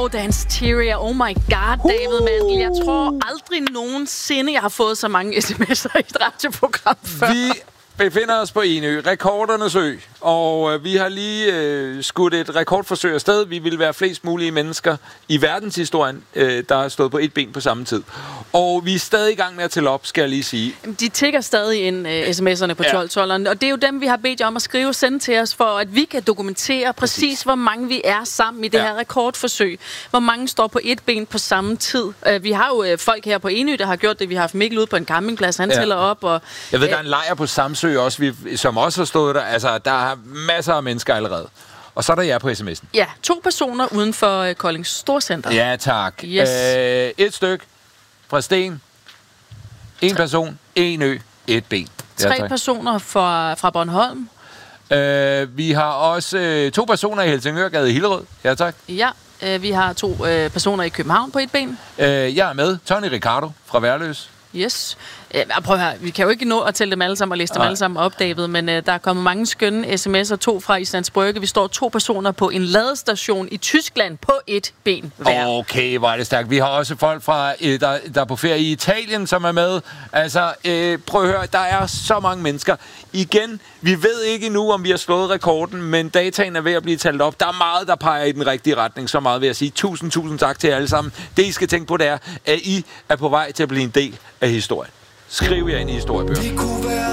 Dance Tyria. Oh my god, David Mandel. Jeg tror aldrig nogensinde, jeg har fået så mange sms'er i et radioprogram før. Vi befinder os på Enø, rekordernes ø, og vi har lige skudt et rekordforsøg afsted. Vi vil være flest mulige mennesker i verdenshistorien, der har stået på et ben på samme tid. Og vi er stadig i gang med at tælle op, skal jeg lige sige. De tikker stadig ind sms'erne på 1212'eren, og det er jo dem, vi har bedt jer om at skrive og sende til os, for at vi kan dokumentere præcis, hvor mange vi er sammen i det her rekordforsøg. Hvor mange står på et ben på samme tid. Vi har jo folk her på Enø, der har gjort det. Vi har haft Mikkel ude på en campingplads, han tæller op. Og, jeg ved, der er en lejr på Samsø også, som også har stået der. Altså, der er masser af mennesker allerede. Og så er der jer på sms'en. Ja, 2 personer uden for Kolding Storcenter. Ja, tak. Yes. Et stykke fra Sten. En person, en ø, et ben. 3 personer fra Bornholm. Vi har også 2 personer i Helsingørgade i Hillerød. Ja, tak. Ja, vi har 2 personer i København på et ben. Jeg er med. Tony Ricardo fra Værløs. Yes. Prøv at høre, vi kan jo ikke nå at tælle dem alle sammen og læse dem alle sammen op, David, men der er kommet mange skønne sms'er, 2 fra Islands Brygge. Vi står 2 personer på en ladestation i Tyskland på et ben hver. Okay, hvor er det stærkt. Vi har også folk fra, der er på ferie i Italien, som er med. Altså, prøv at høre, der er så mange mennesker. Igen, vi ved ikke endnu, om vi har slået rekorden, men dataen er ved at blive talt op. Der er meget, der peger i den rigtige retning. Så meget vil jeg sige. Tusind tak til jer alle sammen. Det, I skal tænke på, det er, at I er på vej til at blive en del af historien. Skriv jer ind i historiebøger.